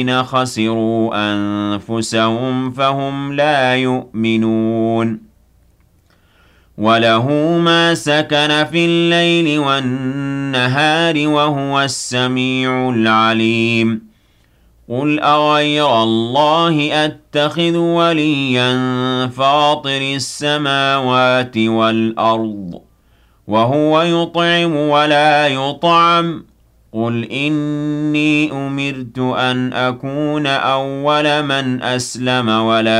خسروا أنفسهم فهم لا يؤمنون وله ما سكن في الليل والنهار وهو السميع العليم قل أغير الله أتخذ وليا فاطر السماوات والأرض وهو يطعم ولا يطعم قل إني أمرت أن أكون أول من أسلم ولا